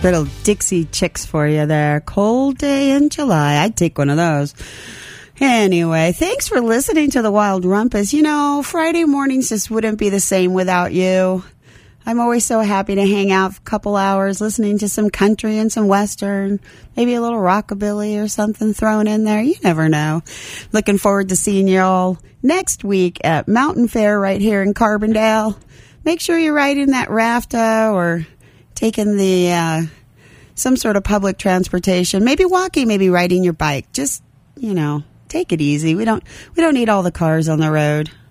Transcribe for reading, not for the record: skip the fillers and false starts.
Little Dixie Chicks for you there. Cold day in July. I'd take one of those. Anyway, thanks for listening to the Wild Rumpus. You know, Friday mornings just wouldn't be the same without you. I'm always so happy to hang out for a couple hours listening to some country and some western, maybe a little rockabilly or something thrown in there. You never know. Looking forward to seeing you all next week at Mountain Fair right here in Carbondale. Make sure you're riding that rafta or taking the some sort of public transportation. Maybe walking, maybe riding your bike. Just, you know, take it easy. We don't need all the cars on the road.